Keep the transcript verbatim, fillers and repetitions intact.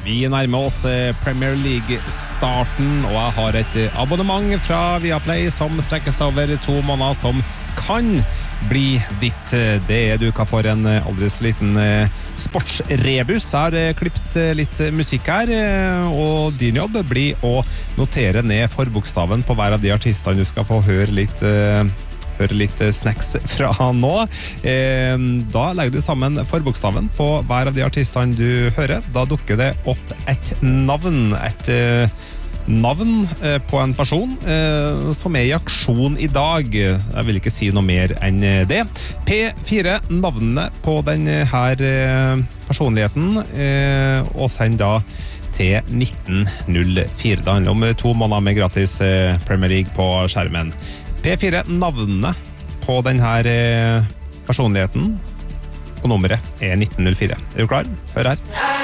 Vi nærmer oss Premier League-starten, og jeg har et abonnement fra Viaplay som strekker seg over to måneder, som kan bli ditt. Det er du kan få en aldri så liten sportsrebus. Jeg har klippet litt musikk her, og din jobb blir å notere ned forbokstaven på hver av de artistene du skal få høre litt høre litt snacks fra nå. Da legger du sammen forbokstaven på hver av de artistene du hører. Da dukker det opp et navn, et navn på en person som er i aksjon i dag. Jeg vil ikke si noe mer enn det. P fire, navnet på denne her personligheten, og send da til nitten null fire. Det handler om to måneder med gratis Premier League på skjermen. P fire, navnet på denne personligheten, og nummeret er nitten null fire. Er du klar? Hør her.